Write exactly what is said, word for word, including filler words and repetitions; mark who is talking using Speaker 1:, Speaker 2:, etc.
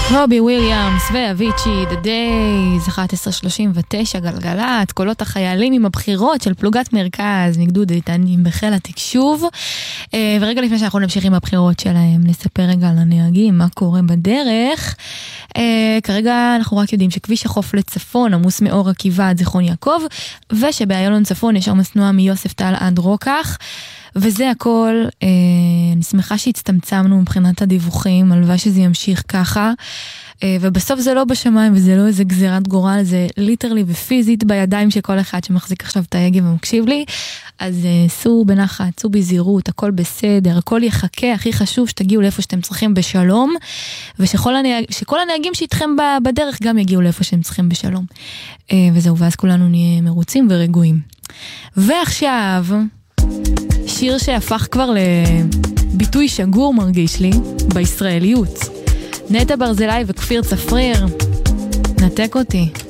Speaker 1: רובי וויליאמס ואביצ'י, The Days, אחת עשרה שלושים ותשע גלגלת, קולות החיילים עם הבחירות של פלוגת מרכז, מגדוד איתנים בחיל התקשוב. ורגע לפני שאנחנו נמשיך עם הבחירות שלהם, נספר רגע על הנהגים, מה קורה בדרך. כרגע אנחנו רק יודעים שכביש החוף לצפון עמוס מאור עקיבא עד זיכרון יעקב, ושבאיילון צפון יש עומס תנועה מיוסף טל עד רוקח. וזה הכל, אה, אני שמחה שהצטמצמנו מבחינת הדיווחים, הלוואי שזה ימשיך ככה, אה, ובסוף זה לא בשמיים וזה לא איזה גזירת גורל, זה ליטרלי ופיזית בידיים של כל אחד שמחזיק עכשיו את ההגה ומקשיב לי, אז אה, סעו בנחת, סעו בזהירות, הכל בסדר, הכל יחכה, הכי חשוב שתגיעו לאיפה שאתם צריכים בשלום, ושכל הנהג, שכל הנהגים שאיתכם בדרך גם יגיעו לאיפה שהם צריכים בשלום. אה, וזהו, ואז כולנו נהיה מרוצים ורגועים. ועכשיו שיר שהפך כבר לביטוי שגור מרגיש לי בישראליות. נטע ברזלי וכפיר צפריר, נתק אותי.